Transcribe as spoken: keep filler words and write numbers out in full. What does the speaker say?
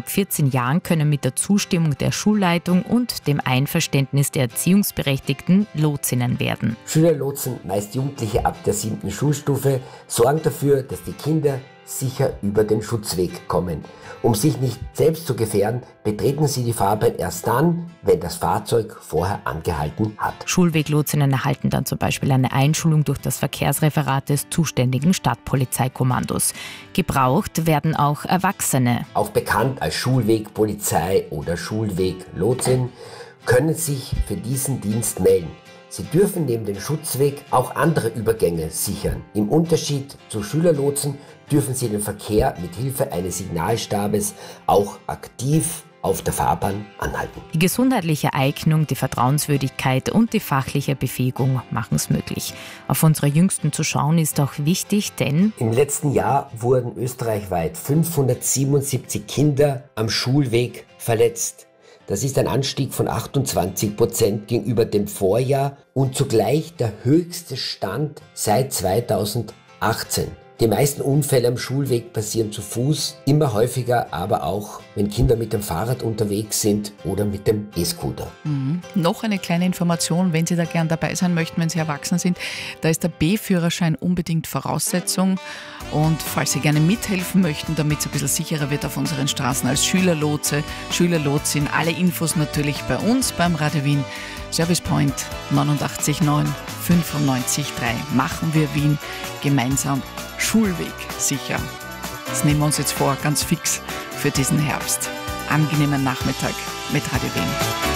ab vierzehn Jahren können mit der Zustimmung der Schulleitung und dem Einverständnis der Erziehungsberechtigten Lotsinnen werden. Schülerlotsen, meist Jugendliche ab der siebten Schulstufe, sorgen dafür, dass die Kinder sicher über den Schutzweg kommen. Um sich nicht selbst zu gefährden, betreten sie die Fahrbahn erst dann, wenn das Fahrzeug vorher angehalten hat. Schulweglotsinnen erhalten dann zum Beispiel eine Einschulung durch das Verkehrsreferat des zuständigen Stadtpolizeikommandos. Gebraucht werden auch Erwachsene. Auch bekannt als Schulwegpolizei oder Schulweglotsin, können sich für diesen Dienst melden. Sie dürfen neben dem Schutzweg auch andere Übergänge sichern. Im Unterschied zu Schülerlotsen dürfen sie den Verkehr mit Hilfe eines Signalstabes auch aktiv auf der Fahrbahn anhalten. Die gesundheitliche Eignung, die Vertrauenswürdigkeit und die fachliche Befähigung machen es möglich. Auf unsere Jüngsten zu schauen ist auch wichtig, denn im letzten Jahr wurden österreichweit fünfhundertsiebenundsiebzig Kinder am Schulweg verletzt. Das ist ein Anstieg von achtundzwanzig Prozent gegenüber dem Vorjahr und zugleich der höchste Stand seit zweitausendachtzehn. Die meisten Unfälle am Schulweg passieren zu Fuß, immer häufiger aber auch, wenn Kinder mit dem Fahrrad unterwegs sind oder mit dem E-Scooter. Mhm. Noch eine kleine Information, wenn Sie da gern dabei sein möchten, wenn Sie erwachsen sind, da ist der B-Führerschein unbedingt Voraussetzung. Und falls Sie gerne mithelfen möchten, damit es ein bisschen sicherer wird auf unseren Straßen als Schülerlotse, Schülerlotsin, alle Infos natürlich bei uns beim Radio Wien. Service Point neunundachtzig neun fünfundneunzig drei. Machen wir Wien gemeinsam Schulweg sicher. Das nehmen wir uns jetzt vor, ganz fix für diesen Herbst. Angenehmen Nachmittag mit Radio Wien.